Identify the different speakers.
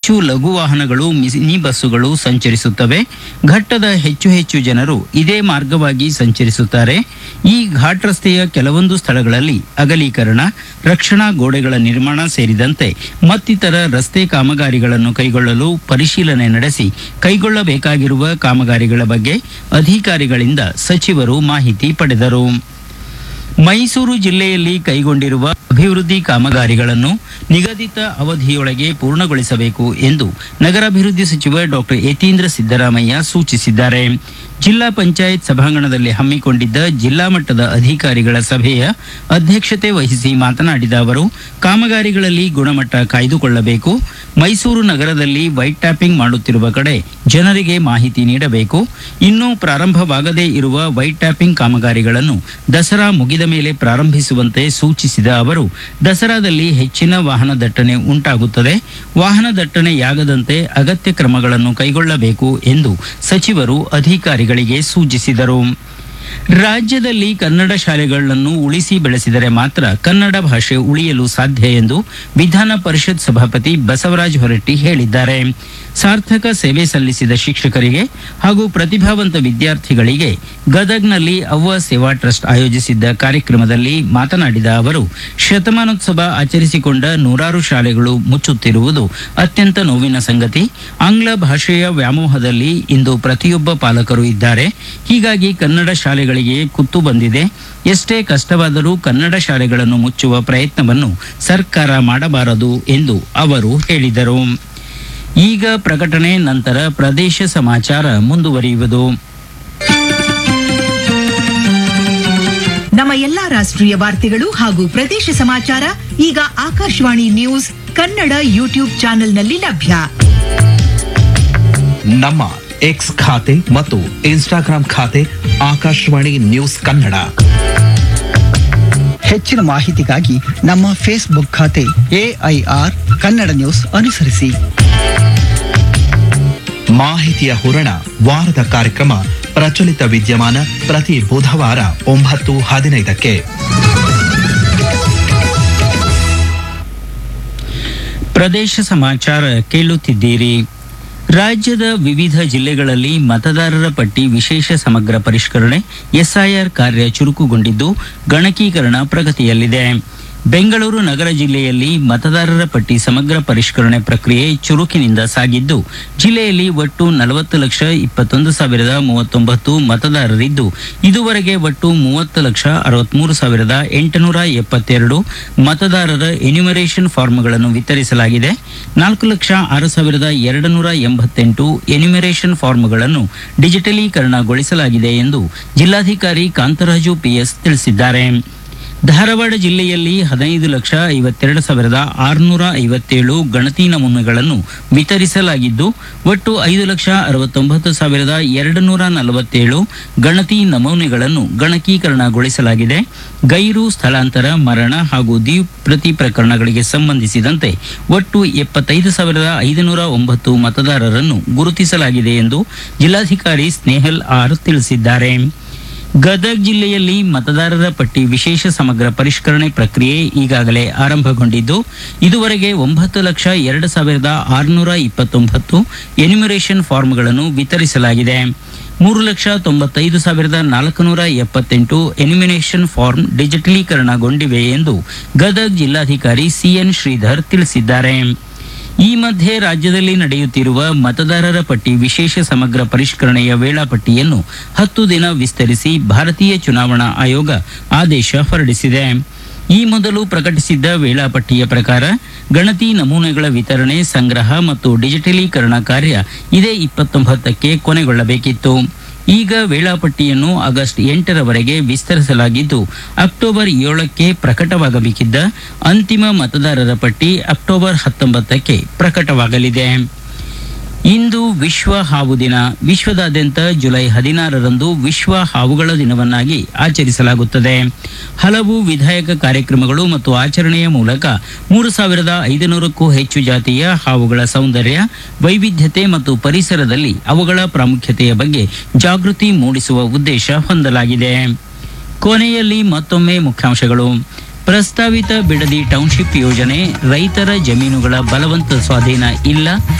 Speaker 1: ಹೆಚ್ಚು ಲಘು ವಾಹನಗಳು, ಮಿನಿ ಬಸ್ಸುಗಳು ಸಂಚರಿಸುತ್ತವೆ. ಘಟ್ಟದ ಹೆಚ್ಚು ಜನರು ಇದೇ ಮಾರ್ಗವಾಗಿ ಸಂಚರಿಸುತ್ತಾರೆ. ಈ ಘಾಟ್ ರಸ್ತೆಯ ಕೆಲವೊಂದು ಸ್ಥಳಗಳಲ್ಲಿ ಅಗಲೀಕರಣ, ರಕ್ಷಣಾ ಗೋಡೆಗಳ ನಿರ್ಮಾಣ ಸೇರಿದಂತೆ ಮತ್ತಿತರ ರಸ್ತೆ ಕಾಮಗಾರಿಗಳನ್ನು ಕೈಗೊಳ್ಳಲು ಪರಿಶೀಲನೆ ನಡೆಸಿ ಕೈಗೊಳ್ಳಬೇಕಾಗಿರುವ ಕಾಮಗಾರಿಗಳ ಬಗ್ಗೆ ಅಧಿಕಾರಿಗಳಿಂದ ಸಚಿವರು ಮಾಹಿತಿ ಪಡೆದರು. ಮೈಸೂರು ಜಿಲ್ಲೆಯಲ್ಲಿ ಕೈಗೊಂಡಿರುವ ಅಭಿವೃದ್ಧಿ ಕಾಮಗಾರಿಗಳನ್ನು ನಿಗದಿತ ಅವಧಿಯೊಳಗೆ ಪೂರ್ಣಗೊಳಿಸಬೇಕು ಎಂದು ನಗರಾಭಿವೃದ್ಧಿ ಸಚಿವ ಡಾಕ್ಟರ್ ಯತೀಂದ್ರ ಸಿದ್ದರಾಮಯ್ಯ ಸೂಚಿಸಿದ್ದಾರೆ. ಜಿಲ್ಲಾ ಪಂಚಾಯತ್ ಸಭಾಂಗಣದಲ್ಲಿ ಹಮ್ಮಿಕೊಂಡಿದ್ದ ಜಿಲ್ಲಾ ಮಟ್ಟದ ಅಧಿಕಾರಿಗಳ ಸಭೆಯ ಅಧ್ಯಕ್ಷತೆ ವಹಿಸಿ ಮಾತನಾಡಿದ ಅವರು, ಕಾಮಗಾರಿಗಳಲ್ಲಿ ಗುಣಮಟ್ಟ ಕಾಯ್ದುಕೊಳ್ಳಬೇಕು. ಮೈಸೂರು ನಗರದಲ್ಲಿ ವೈಟ್ ಟ್ಯಾಪಿಂಗ್ ಮಾಡುತ್ತಿರುವ ಕಡೆ ಜನರಿಗೆ ಮಾಹಿತಿ ನೀಡಬೇಕು. ಇನ್ನೂ ಪ್ರಾರಂಭವಾಗದೇ ಇರುವ ವೈಟ್ ಟ್ಯಾಪಿಂಗ್ ಕಾಮಗಾರಿಗಳನ್ನು ದಸರಾ ಮುಗಿದ ಮೇಲೆ ಪ್ರಾರಂಭಿಸುವಂತೆ ಸೂಚಿಸಿದ ಅವರು, ದಸರಾದಲ್ಲಿ ಹೆಚ್ಚಿನ ವಾಹನ ದಟ್ಟಣೆ ಉಂಟಾಗುತ್ತದೆ. ವಾಹನ ದಟ್ಟಣೆಯಾಗದಂತೆ ಅಗತ್ಯ ಕ್ರಮಗಳನ್ನು ಕೈಗೊಳ್ಳಬೇಕು ಎಂದು ಸಚಿವರು ಅಧಿಕಾರಿಗಳಿಗೆ ಸೂಚಿಸಿದರು. ರಾಜ್ಯದಲ್ಲಿ ಕನ್ನಡ ಶಾಲೆಗಳನ್ನು ಉಳಿಸಿ ಬೆಳೆಸಿದರೆ ಮಾತ್ರ ಕನ್ನಡ ಭಾಷೆ ಉಳಿಯಲು ಸಾಧ್ಯ ಎಂದು ವಿಧಾನ ಪರಿಷತ್ ಸಭಾಪತಿ ಬಸವರಾಜ ಹೊರಟ್ಟಿ ಹೇಳಿದ್ದಾರೆ. ಸಾರ್ಥಕ ಸೇವೆ ಸಲ್ಲಿಸಿದ ಶಿಕ್ಷಕರಿಗೆ ಹಾಗೂ ಪ್ರತಿಭಾವಂತ ವಿದ್ಯಾರ್ಥಿಗಳಿಗೆ ಗದಗ್ನಲ್ಲಿ ಅವ್ವ ಸೇವಾ ಟ್ರಸ್ಟ್ ಆಯೋಜಿಸಿದ್ದ ಕಾರ್ಯಕ್ರಮದಲ್ಲಿ ಮಾತನಾಡಿದ ಅವರು, ಶತಮಾನೋತ್ಸವ ಆಚರಿಸಿಕೊಂಡ ನೂರಾರು ಶಾಲೆಗಳು ಮುಚ್ಚುತ್ತಿರುವುದು ಅತ್ಯಂತ ನೋವಿನ ಸಂಗತಿ. ಆಂಗ್ಲ ಭಾಷೆಯ ವ್ಯಾಮೋಹದಲ್ಲಿ ಇಂದು ಪ್ರತಿಯೊಬ್ಬ ಪಾಲಕರು ಇದ್ದಾರೆ. ಹೀಗಾಗಿ ಕನ್ನಡ ಶಾಲೆಗಳಿಗೆ ಕುತ್ತು ಬಂದಿದೆ. ಎಷ್ಟೇ ಕಷ್ಟವಾದರೂ ಕನ್ನಡ ಶಾಲೆಗಳನ್ನು ಮುಚ್ಚುವ ಪ್ರಯತ್ನವನ್ನು ಸರ್ಕಾರ ಮಾಡಬಾರದು ಎಂದು ಅವರು ಹೇಳಿದರು. ಈಗ ಪ್ರಕಟಣೆ, ನಂತರ ಪ್ರದೇಶ ಸಮಾಚಾರ ಮುಂದುವರಿಯುವುದು.
Speaker 2: ನಮ್ಮ ಎಲ್ಲಾ ರಾಷ್ಟ್ರೀಯ ವಾರ್ತೆಗಳು ಹಾಗೂ ಪ್ರದೇಶ ಸಮಾಚಾರ ಈಗ ಆಕಾಶವಾಣಿ ನ್ಯೂಸ್ ಕನ್ನಡ ಯೂಟ್ಯೂಬ್ ಚಾನೆಲ್ನಲ್ಲಿ ಲಭ್ಯ.
Speaker 3: ನಮ್ಮ ಎಕ್ಸ್ ಖಾತೆ ಮತ್ತು ಇನ್ಸ್ಟಾಗ್ರಾಂ ಖಾತೆ ಆಕಾಶವಾಣಿ ನ್ಯೂಸ್ ಕನ್ನಡ.
Speaker 4: ಹೆಚ್ಚಿನ ಮಾಹಿತಿಗಾಗಿ ನಮ್ಮ ಫೇಸ್ಬುಕ್ ಖಾತೆ AIR ಕನ್ನಡ ನ್ಯೂಸ್ ಅನುಸರಿಸಿ.
Speaker 3: ಮಾಹಿತಿಯ ಹೂರಣ, ವಾರದ ಕಾರ್ಯಕ್ರಮ ಪ್ರಚಲಿತ ವಿದ್ಯಮಾನ ಪ್ರತಿ ಬುಧವಾರ 9:15ಕ್ಕೆ.
Speaker 1: ಪ್ರದೇಶ ಸಮಾಚಾರ ಕೇಳುತ್ತಿದ್ದೀರಿ. ರಾಜ್ಯದ ವಿವಿಧ ಜಿಲ್ಲೆಗಳಲ್ಲಿ ಮತದಾರರ ಪಟ್ಟಿ ವಿಶೇಷ ಸಮಗ್ರ ಪರಿಷ್ಕರಣೆ SIR ಕಾರ್ಯ ಚುರುಕುಗೊಂಡಿದ್ದು ಗಣಕೀಕರಣ ಪ್ರಗತಿಯಲ್ಲಿದೆ. ಬೆಂಗಳೂರು ನಗರ ಜಿಲ್ಲೆಯಲ್ಲಿ ಮತದಾರರ ಪಟ್ಟಿ ಸಮಗ್ರ ಪರಿಷ್ಕರಣೆ ಪ್ರಕ್ರಿಯೆ ಚುರುಕಿನಿಂದ ಸಾಗಿದ್ದು, ಜಿಲ್ಲೆಯಲ್ಲಿ ಒಟ್ಟು 40,21,039 ಮತದಾರರಿದ್ದು, ಇದುವರೆಗೆ ಒಟ್ಟು 30,63,872 ಮತದಾರರ ಎನ್ಯುಮರೇಷನ್ ಫಾರ್ಮ್ಗಳನ್ನು ವಿತರಿಸಲಾಗಿದೆ. 4,06,288 ಎನ್ಯುಮರೇಷನ್ ಫಾರ್ಮ್ಗಳನ್ನು ಡಿಜಿಟಲೀಕರಣಗೊಳಿಸಲಾಗಿದೆ ಎಂದು ಜಿಲ್ಲಾಧಿಕಾರಿ ಕಾಂತರಾಜು PS ತಿಳಿಸಿದ್ದಾರೆ. ಧಾರವಾಡ ಜಿಲ್ಲೆಯಲ್ಲಿ 15,52,657 ಗಣತಿ ನಮೂನೆಗಳನ್ನು ವಿತರಿಸಲಾಗಿದ್ದು, ಒಟ್ಟು 5,69,247 ಗಣತಿ ನಮೂನೆಗಳನ್ನು ಗಣಕೀಕರಣಗೊಳಿಸಲಾಗಿದೆ. ಗೈರು, ಸ್ಥಳಾಂತರ, ಮರಣ ಹಾಗೂ ದ್ವಿಪ್ರತಿ ಪ್ರಕರಣಗಳಿಗೆ ಸಂಬಂಧಿಸಿದಂತೆ ಒಟ್ಟು 75,509 ಮತದಾರರನ್ನು ಗುರುತಿಸಲಾಗಿದೆ ಎಂದು ಜಿಲ್ಲಾಧಿಕಾರಿ ಸ್ನೇಹಲ್ R ತಿಳಿಸಿದ್ದಾರೆ. ಗದಗ ಜಿಲ್ಲೆಯಲ್ಲಿ ಮತದಾರರ ಪಟ್ಟಿ ವಿಶೇಷ ಸಮಗ್ರ ಪರಿಷ್ಕರಣೆ ಪ್ರಕ್ರಿಯೆ ಈಗಾಗಲೇ ಆರಂಭಗೊಂಡಿದ್ದು, ಇದುವರೆಗೆ 9,02,629 ಎನ್ಯುಮರೇಷನ್ ಫಾರ್ಮ್ಗಳನ್ನು ವಿತರಿಸಲಾಗಿದೆ. 3,95,478 ಎನ್ಯುಮರೇಷನ್ ಫಾರ್ಮ್ ಡಿಜಿಟಲೀಕರಣಗೊಂಡಿವೆ ಎಂದು ಗದಗ ಜಿಲ್ಲಾಧಿಕಾರಿ CN ಶ್ರೀಧರ್ ತಿಳಿಸಿದ್ದಾರೆ. ಈ ಮಧ್ಯೆ ರಾಜ್ಯದಲ್ಲಿ ನಡೆಯುತ್ತಿರುವ ಮತದಾರರ ಪಟ್ಟಿ ವಿಶೇಷ ಸಮಗ್ರ ಪರಿಷ್ಕರಣೆಯ ವೇಳಾಪಟ್ಟಿಯನ್ನು 10 ದಿನ ವಿಸ್ತರಿಸಿ ಭಾರತೀಯ ಚುನಾವಣಾ ಆಯೋಗ ಆದೇಶ ಹೊರಡಿಸಿದೆ. ಈ ಮೊದಲು ಪ್ರಕಟಿಸಿದ್ದ ವೇಳಾಪಟ್ಟಿಯ ಪ್ರಕಾರ ಗಣತಿ ನಮೂನೆಗಳ ವಿತರಣೆ, ಸಂಗ್ರಹ ಮತ್ತು ಡಿಜಿಟಲೀಕರಣ ಕಾರ್ಯ ಇದೇ 29ಕ್ಕೆ ಕೊನೆಗೊಳ್ಳಬೇಕಿತ್ತು. ಈಗ ವೇಳಾಪಟ್ಟಿಯನ್ನು ಆಗಸ್ಟ್ 8ರವರೆಗೆ ವಿಸ್ತರಿಸಲಾಗಿದ್ದು, ಅಕ್ಟೋಬರ್ 7ಕ್ಕೆ ಪ್ರಕಟವಾಗಬೇಕಿದ್ದ ಅಂತಿಮ ಮತದಾರರ ಪಟ್ಟಿ ಅಕ್ಟೋಬರ್ 19ಕ್ಕೆ ಪ್ರಕಟವಾಗಲಿದೆ. ಇಂದು ವಿಶ್ವ ಹಾವು ದಿನ. ವಿಶ್ವದಾದ್ಯಂತ ಜುಲೈ 16ರಂದು ವಿಶ್ವ ಹಾವುಗಳ ದಿನವನ್ನಾಗಿ ಆಚರಿಸಲಾಗುತ್ತದೆ. ಹಲವು ವಿಧಾಯಕ ಕಾರ್ಯಕ್ರಮಗಳು ಮತ್ತು ಆಚರಣೆಯ ಮೂಲಕ 3,500ಕ್ಕೂ ಹೆಚ್ಚು ಜಾತಿಯ ಹಾವುಗಳ ಸೌಂದರ್ಯ, ವೈವಿಧ್ಯತೆ ಮತ್ತು ಪರಿಸರದಲ್ಲಿ ಅವುಗಳ ಪ್ರಾಮುಖ್ಯತೆಯ ಬಗ್ಗೆ ಜಾಗೃತಿ ಮೂಡಿಸುವ ಉದ್ದೇಶ ಹೊಂದಲಾಗಿದೆ. ಕೊನೆಯಲ್ಲಿ ಮತ್ತೊಮ್ಮೆ ಮುಖ್ಯಾಂಶಗಳು. ಪ್ರಸ್ತಾವಿತ ಬಿಡದಿ ಟೌನ್ಶಿಪ್ ಯೋಜನೆ, ರೈತರ ಜಮೀನುಗಳ ಬಲವಂತ ಸ್ವಾಧೀನ ಇಲ್ಲ,